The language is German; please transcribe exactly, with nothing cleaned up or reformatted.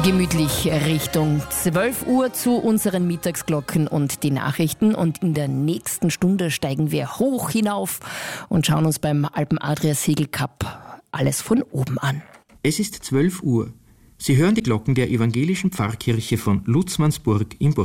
Gemütlich Richtung zwölf Uhr zu unseren Mittagsglocken und die Nachrichten. Und in der nächsten Stunde steigen wir hoch hinauf und schauen uns beim Alpen-Adria-Segelcup alles von oben an. Es ist zwölf Uhr. Sie hören die Glocken der evangelischen Pfarrkirche von Lutzmannsburg im